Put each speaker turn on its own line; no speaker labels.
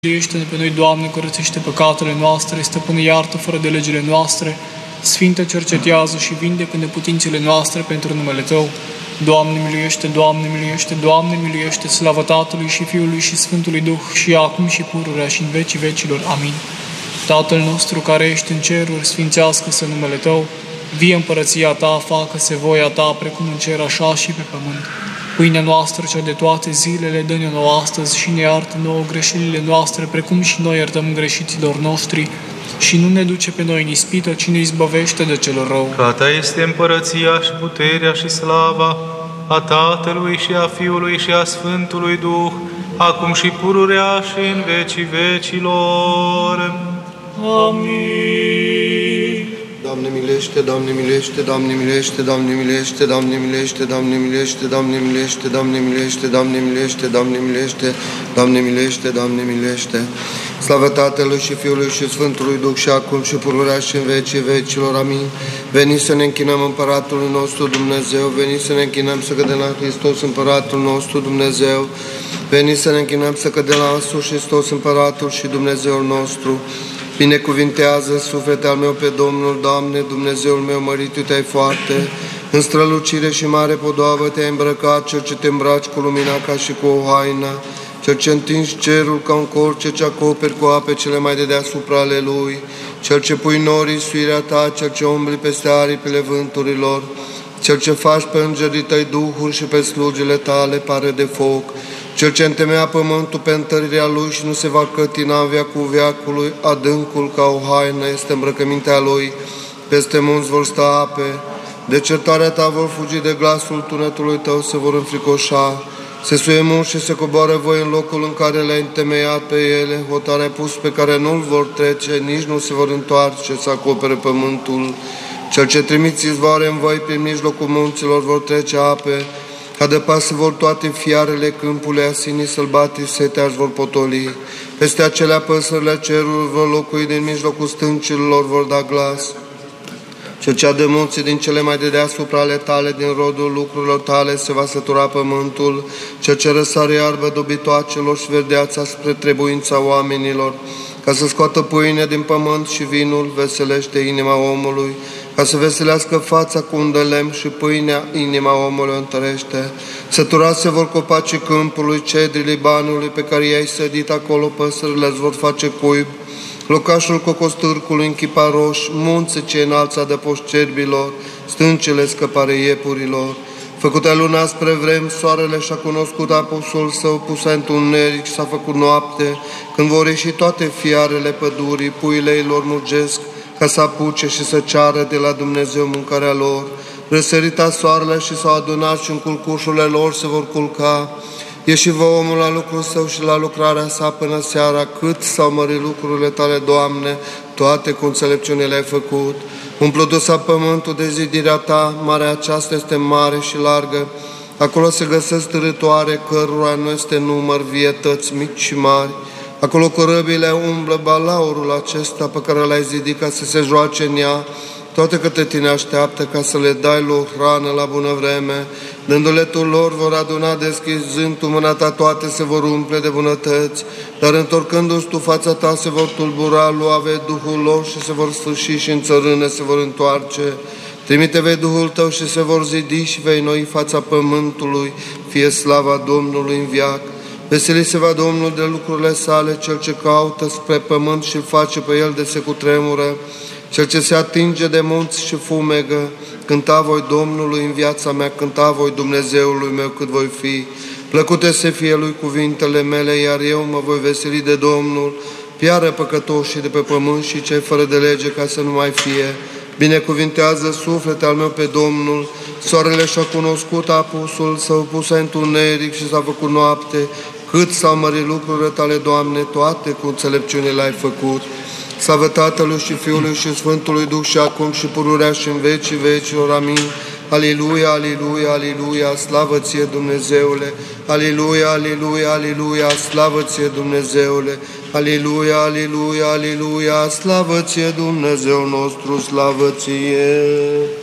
Miluiește-ne pe noi, Doamne, curățește păcatele noastre, stăpâne, iartă fără de legile noastre, Sfinte, cercetează și vindecă neputințele noastre pentru numele Tău. Doamne, miluiește, Doamne, miluiește, Doamne, miluiește, slavă Tatălui și Fiului și Sfântului Duh, și acum și pururea și în vecii vecilor. Amin. Tatăl nostru care ești în ceruri, sfințească-se numele Tău, vie împărăția Ta, facă-se voia Ta, precum în cer, așa și pe pământ. Pâinea noastră, cea de toate zilele, dă-ne nouă astăzi și ne iartă nouă greșelile noastre, precum și noi iertăm greșiților noștri, și nu ne duce pe noi în ispită, ci ne izbăvește de cel rău.
Că a Ta este împărăția și puterea și slava a Tatălui și a Fiului și a Sfântului Duh, acum și pururea și în vecii vecilor.
Amin.
Doamne milește, Doamne milește, Doamne milește, Doamne milește, Doamne milește, Doamne milește, Doamne milește, Doamne milește, Doamne milește, Doamne milește, Doamne milește, Doamne milește. Slavă Tatălui și Fiului și Sfântului Duh și acum și pururea și în vecii vecilor. Amin. Veniți să ne închinăm Împăratului nostru Dumnezeu, veniți să ne închinăm să cădem la Hristos Împăratul nostru Dumnezeu, veniți să ne închinăm să cădem la însuși Hristos Împăratul și Dumnezeul nostru. Binecuvintează, suflete al meu, pe Domnul, Doamne, Dumnezeul meu, mărit Tu te-ai foarte, în strălucire și mare podoabă te-ai îmbrăcat, Cel ce te îmbraci cu lumina ca și cu o haină, Cel ce întingi cerul ca un colț, ce acoperi cu ape cele mai de deasupra ale Lui, Cel ce pui norii suirea Ta, Cel ce umbli peste aripile vânturilor, Cel ce faci pe îngerii Tăi duhuri și pe slugile Tale pare de foc, Cel ce întemeia pământul pe întărirea Lui și nu se va clătina în veacul veacului, adâncul ca o haină este îmbrăcămintea Lui, peste munți vor sta ape, de certarea Ta vor fugi, de glasul tunetului Tău se vor înfricoșa, se suie munți și se coboară voi în locul în care le-ai întemeiat pe ele, hotarea pus pe care nu-l vor trece, nici nu se vor întoarce să acopere pământul. Cel ce trimiți izvoare în voi, prin mijlocul munților vor trece ape, adăpase vor toate fiarele câmpului, asinii sălbatici setea își vor potoli. Peste acelea păsările cerului vor locui, din mijlocul stâncilor vor da glas. Cel ce adă munții din cele mai de deasupra ale Tale, din rodul lucrurilor Tale se va sătura pământul. Cel ce răsare iarbă dobitoacelor și verdeața spre trebuința oamenilor, ca să scoată pâinea din pământ și vinul, veselește inima omului, ca să veselească fața cu un de lemn și pâinea inima omului o întărește. Săturase vor copacii câmpului, cedrii Libanului, pe care i-ai sădit acolo, păsările îți vor face cuib. Locașul cocostârcului în chipa roș, munții ce înalți adăpoși cerbilor, stâncele scăpare iepurilor. Făcută luna spre vrem, soarele și-a cunoscut apusul său, pusă întuneric și s-a făcut noapte, când vor ieși toate fiarele pădurii, puile ei lor mugesc, ca să apuce și să ceară de la Dumnezeu mâncarea lor. Răsărita soarele și s-au adunat și în culcușurile lor se vor culca. Ieși-vă omul la lucrul său și la lucrarea sa până seara, cât s-au mărit lucrurile Tale, Doamne, toate cu înțelepciune le-ai făcut. Umplu-s-a pământul de zidirea Ta, marea aceasta este mare și largă, acolo se găsesc târătoare, cărora nu este număr, vietăți mici și mari. Acolo corăbile umblă balaurul acesta pe care l-ai zidit ca să se joace în ea, toate câte Tine așteaptă ca să le dai lor hrană la bună vreme. Dându-le Tu lor vor aduna, deschizând Tu mâna Ta, toate se vor umple de bunătăți, dar întorcându-ți Tu fața Ta se vor tulbura, lua vei Duhul lor și se vor sfârși și în țărână se vor întoarce. Trimite vei Duhul Tău și se vor zidi și vei noi fața pământului, fie slava Domnului în veac. Veseli se va Domnul de lucrurile Sale, Cel ce caută spre pământ și face pe el de se cutremură, Cel ce se atinge de munți și fumegă. Cânta voi Domnului în viața mea, cânta voi Dumnezeului meu cât voi fi. Plăcute să fie Lui cuvintele mele, iar eu mă voi veseli de Domnul. Piară păcătoșii de pe pământ și cei fără de lege, ca să nu mai fie. Binecuvintează suflete al meu pe Domnul, soarele și-a cunoscut apusul său, puse întuneric și s-a făcut noapte, cât s-au mărit lucrurile Tale, Doamne, toate cu înțelepciune le-ai făcut. Slavă Tatălui și Fiului și Sfântului Duh și acum și pururea și în vecii vecilor. Amin. Aleluia, aleluia, aleluia, slavă Ție, Dumnezeule! Aleluia, aleluia, aleluia, slavă Ție, Dumnezeule! Aleluia, aleluia, aleluia, slavă Ție, Dumnezeu nostru, slavă Ție!